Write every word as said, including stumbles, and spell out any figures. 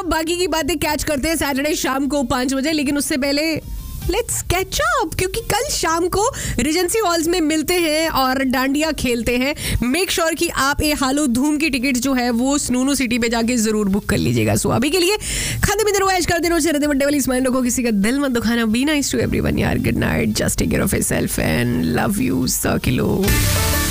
बाकी की बातें कैच करते हैं सैटरडे शाम को पांच बजे, लेकिन उससे पहले लेट्स कैच अप, क्योंकि कल शाम को रीजेंसी हॉल्स में मिलते हैं और डांडिया खेलते हैं. मेक श्योर sure कि आप ए हालो धूम की टिकट जो है वो स्नूनो सिटी पे जाके जरूर बुक कर लीजिएगा. सो अभी के लिए खाते पीते रहो, ऐश करते रहो, चलते बड्डे वाली स्माइल रखो, किसी का दिल मत दुखाना. बी नाइस टू एवरीवन यार. Good night. Just take care of yourself and love you सौ किलो.